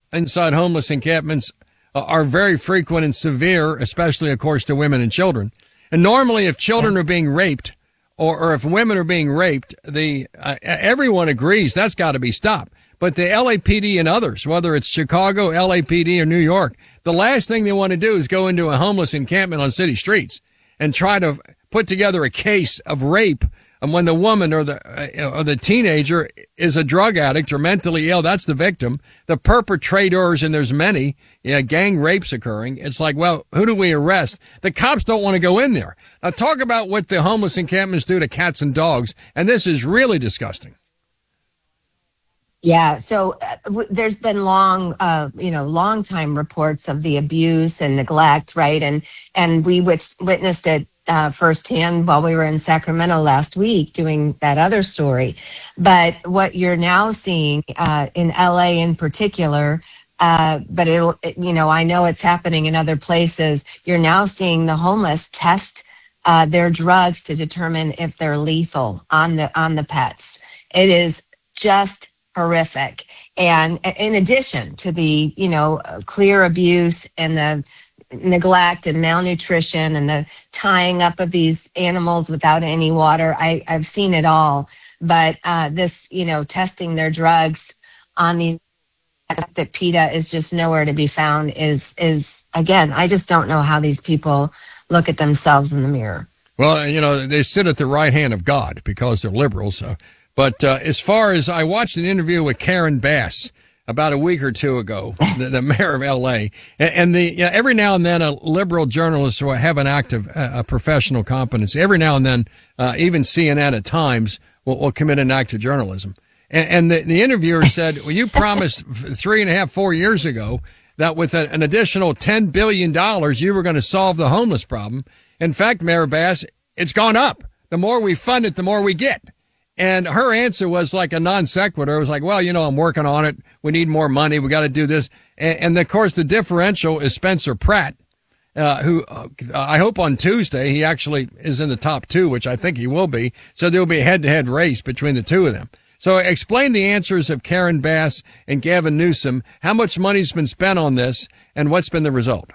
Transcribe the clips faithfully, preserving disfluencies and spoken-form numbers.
inside homeless encampments uh, are very frequent and severe, especially, of course, to women and children. And normally, if children are being raped or, or if women are being raped, the uh, everyone agrees that's got to be stopped. But the L A P D and others, whether it's Chicago, L A P D, or New York, the last thing they want to do is go into a homeless encampment on city streets and try to put together a case of rape. And when the woman or the uh, or the teenager is a drug addict or mentally ill, that's the victim. The perpetrators, and there's many, you know, gang rapes occurring. It's like, well, who do we arrest? The cops don't want to go in there. Now, talk about what the homeless encampments do to cats and dogs, and this is really disgusting. Yeah, so uh, w- there's been long, uh, you know, long time reports of the abuse and neglect, right? And and we wit- witnessed it uh, firsthand while we were in Sacramento last week doing that other story. But what you're now seeing uh, in L A in particular, uh, but it'll, it, you know, I know it's happening in other places. You're now seeing the homeless test uh, their drugs to determine if they're lethal on the on the pets. It is just horrific. And in addition to the, you know, clear abuse and the neglect and malnutrition and the tying up of these animals without any water, I, I've seen it all. But uh, this, you know, testing their drugs on these that PETA is just nowhere to be found is, is again, I just don't know how these people look at themselves in the mirror. Well, you know, they sit at the right hand of God because they're liberals. Uh, But uh, as far as I watched an interview with Karen Bass about a week or two ago, the, the mayor of L A, and, and the you know, every now and then a liberal journalist will have an active uh, professional competence. Every now and then, uh, even C N N at times will, will commit an act of journalism. And, and the, the interviewer said, "Well, you promised three and a half, four years ago that with a, an additional ten billion dollars, you were going to solve the homeless problem. In fact, Mayor Bass, it's gone up. The more we fund it, the more we get." And her answer was like a non sequitur. It was like, well, you know, I'm working on it. We need more money. We got to do this. And, and of course, the differential is Spencer Pratt, uh, who uh, I hope on Tuesday he actually is in the top two, which I think he will be. So there'll be a head to head race between the two of them. So explain the answers of Karen Bass and Gavin Newsom, how much money's been spent on this and what's been the result.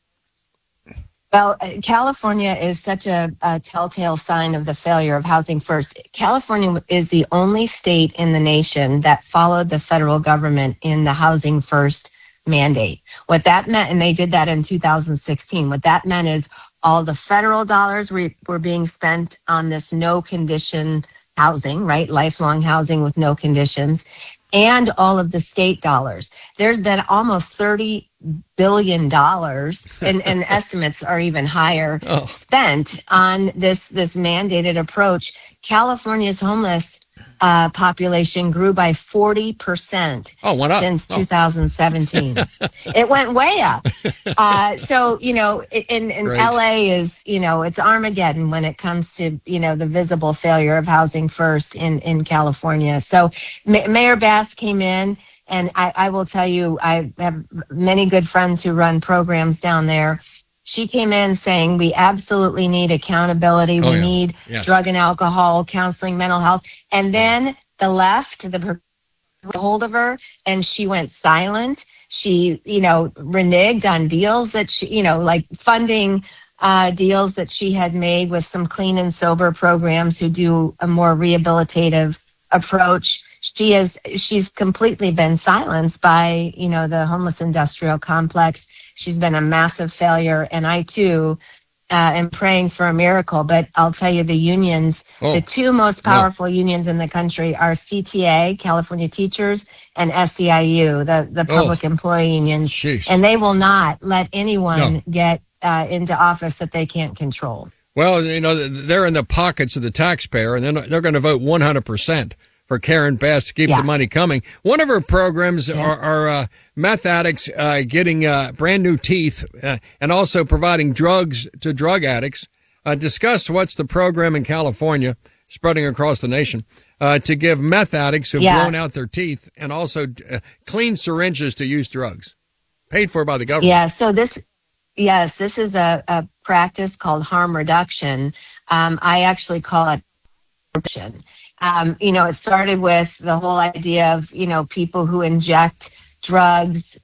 Well, California is such a, a telltale sign of the failure of Housing First. California is the only state in the nation that followed the federal government in the Housing First mandate. What that meant, and they did that in two thousand sixteen, what that meant is all the federal dollars were, were being spent on this no condition housing, right? Lifelong housing with no conditions, and all of the state dollars. There's been almost thirty billion dollars, and, and estimates are even higher, oh. spent on this, this mandated approach. California's homeless uh, population grew by forty percent oh, went up. since oh. two thousand seventeen. It went way up. Uh, so, you know, in, in L A is, you know, it's Armageddon when it comes to, you know, the visible failure of Housing First in, in California. So Ma- Mayor Bass came in, and I, I will tell you, I have many good friends who run programs down there. She came in saying we absolutely need accountability. Oh, we yeah. need yes. drug and alcohol counseling, mental health. And then the left, the hold of her, and she went silent. She, you know, reneged on deals that she, you know, like funding uh, deals that she had made with some clean and sober programs who do a more rehabilitative approach. She has, she's completely been silenced by, you know, the homeless industrial complex. She's been a massive failure. And I too uh, am praying for a miracle. But I'll tell you, the unions, oh. the two most powerful yeah. unions in the country are C T A, California Teachers, and S E I U, the, the public oh. employee unions. Sheesh. And they will not let anyone no. get uh, into office that they can't control. Well, you know, they're in the pockets of the taxpayer, and they're, they're going to vote one hundred percent. For Karen Bass to keep yeah. the money coming. One of her programs yeah. are, are uh, meth addicts uh, getting uh, brand new teeth uh, and also providing drugs to drug addicts. Uh, discuss what's the program in California, spreading across the nation, uh, to give meth addicts who've yeah. blown out their teeth and also uh, clean syringes to use drugs, paid for by the government. Yeah, so this, yes, this is a, a practice called harm reduction. Um, I actually call it reduction. Um, you know, it started with the whole idea of, you know, people who inject drugs